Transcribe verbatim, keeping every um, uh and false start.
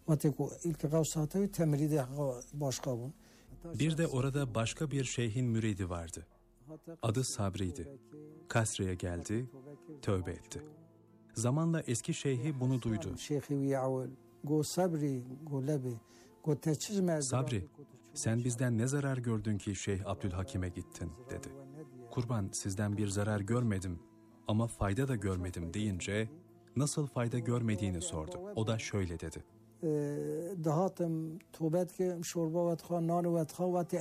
Bir de orada başka bir şeyhin müridi vardı. Adı Sabri'ydi. Kasre'ye geldi, tövbe etti. Zamanla eski şeyhi bunu duydu. Sabri, sen bizden ne zarar gördün ki Şeyh Abdülhakim'e gittin dedi. Kurban, sizden bir zarar görmedim ama fayda da görmedim deyince nasıl fayda görmediğini sordu. O da şöyle dedi. دهاتم توبت که شوربا و تخوا نان و تخوا و تی